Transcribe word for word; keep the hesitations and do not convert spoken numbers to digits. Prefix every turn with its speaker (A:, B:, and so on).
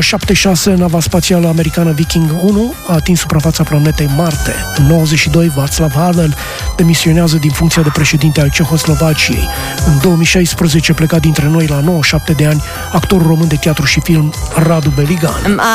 A: șaptezeci și șase, nava spațială americană Viking unu a atins suprafața planetei Marte. În nouăzeci și doi, Václav Havel demisionează din funcția de președinte al Cehoslovaciei. În două mii șaisprezece, plecat dintre noi la nouăzeci și șapte de ani, actorul român de teatru și film Radu Beligan.